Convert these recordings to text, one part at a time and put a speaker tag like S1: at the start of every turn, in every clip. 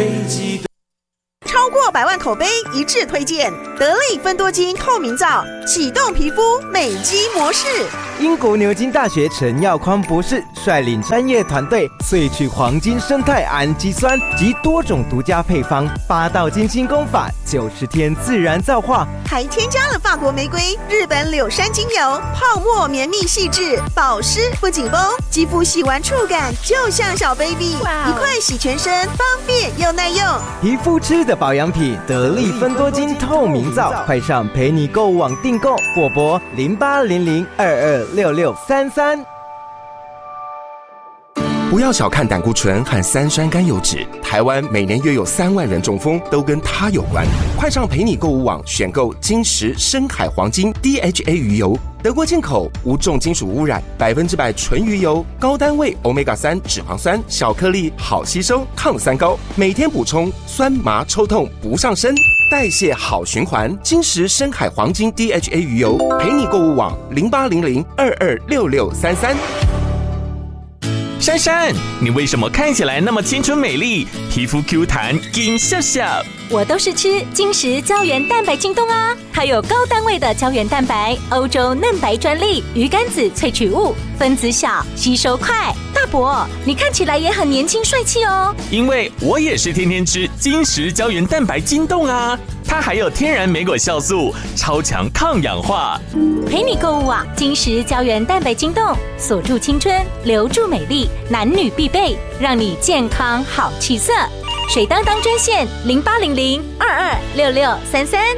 S1: 最激动。
S2: 超过100万口碑一致推荐得力芬多精透明皂，启动皮肤美肌模式。
S3: 英国牛津大学陈耀匡博士率领专业团队萃取黄金生态氨基酸及多种独家配方，8道精心工法，90天自然皂化，
S2: 还添加了法国玫瑰、日本柳杉精油，泡沫绵密细致，保湿不紧绷，肌肤洗完触感就像小 baby， 一块洗全身，方便又耐用。
S3: 皮肤吃的保养品得力芬多精透明皂，快上陪你购物网订购，或拨0800226633。
S4: 不要小看胆固醇和3酸甘油酯，台湾每年约有3万人中风，都跟它有关。快上陪你购物网选购金石深海黄金 DHA 鱼油，德国进口，无重金属污染，100%纯鱼油，高单位 Omega-3 脂肪酸，小颗粒，好吸收，抗酸高，每天补充，酸麻抽痛不上身，代谢好循环。金石深海黄金 DHA 鱼油，陪你购物网0800226633。
S5: 珊珊，你为什么看起来那么青春美丽，皮肤 Q 弹金笑笑？
S6: 我都是吃金石胶原蛋白晶冻啊，它有高单位的胶原蛋白，欧洲嫩白专利，鱼肝子萃取物，分子小，吸收快。大伯，你看起来也很年轻帅气哦。
S5: 因为我也是天天吃金石胶原蛋白晶冻啊，它还有天然莓果酵素，超强抗氧化。
S6: 陪你购物网，金石胶原蛋白晶冻，锁住青春，留住美丽，男女必备，让你健康好气色。水当当专线0800226633。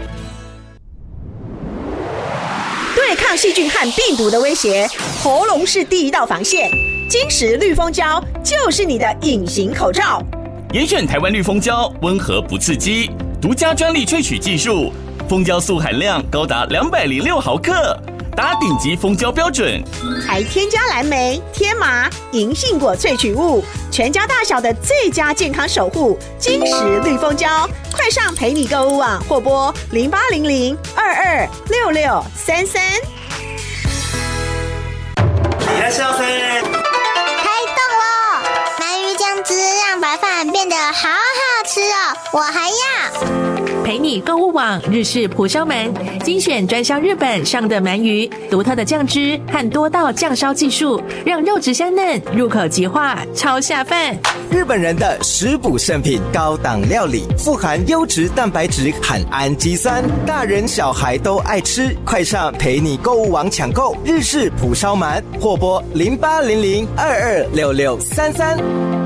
S2: 对抗细菌和病毒的威胁，喉咙是第一道防线。金石绿蜂胶就是你的隐形口罩。
S5: 严选台湾绿蜂胶，温和不刺激，独家专利萃取技术，蜂胶素含量高达206毫克，达顶级蜂胶标准，
S2: 还添加蓝莓、天麻、银杏果萃取物，全家大小的最佳健康守护。金石绿蜂胶，快上陪你购物网或拨0800226633。
S1: いらっしゃいませ。
S7: 开动喽！鳗鱼酱汁让白饭变得好好吃哦，我还要。
S8: 陪你购物网日式蒲烧鳗，精选专销日本上的鳗鱼，独特的酱汁和多道酱烧技术，让肉质香嫩，入口即化，超下饭。
S3: 日本人的食补圣品，高档料理，富含优质蛋白质和氨基酸，大人小孩都爱吃。快上陪你购物网抢购日式蒲烧鳗，或拨0800226633。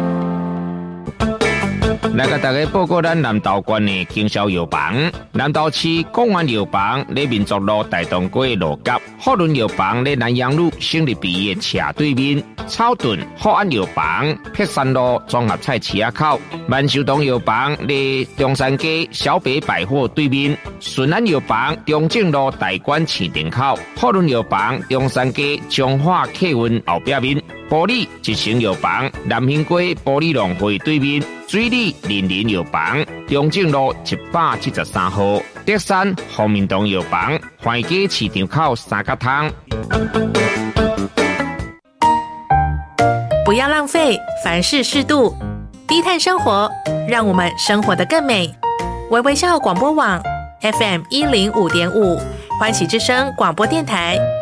S9: 来甲大家报告咱南投县的经销药房。南投市公园药房在民族路大东街路角，福伦药房在南阳路省立毕业斜对面，草屯福安药房碧山路综合菜市口，万寿堂药房在中山街小北百货对面，顺安药房中正路大馆市场口，福伦药房中山街彰化客运后壁面，玻璃一成药房南兴街玻璃农会对面，水里林药房中正路173号，德山红明堂药房环街市场口三角汤。
S8: 不要浪费，凡事适度，低碳生活，让我们生活得更美。微微笑广播网 FM105.5，欢喜之声广播电台。